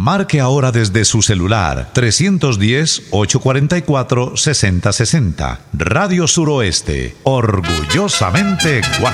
Marque ahora desde su celular 310-844-6060. Radio Suroeste, orgullosamente Guárico.